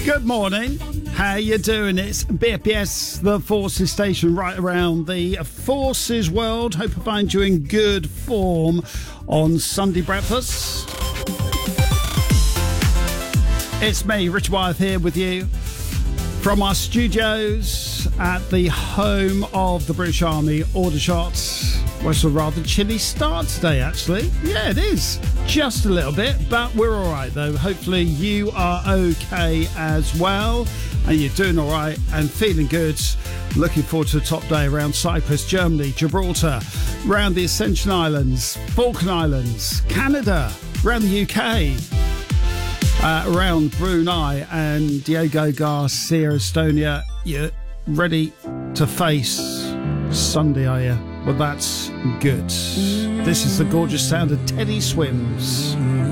Good morning. How you doing? It's BFBS, the Forces station right around the Forces world. Hope I find you in good form on Sunday breakfast. It's me, Richard Wyeth, here with you from our studios at the home of the British Army, Aldershot. Well, it's a rather chilly start today, actually. Yeah, it is. Just a little bit, but we're all right, though. Hopefully you are okay as well, and you're doing all right and feeling good. Looking forward to a top day around Cyprus, Germany, Gibraltar, around the Ascension Islands, Falkland Islands, Canada, around the UK, around Brunei and Diego Garcia, Estonia. You're ready to face Sunday, are you? Well, that's good. This is the gorgeous sound of Teddy Swims.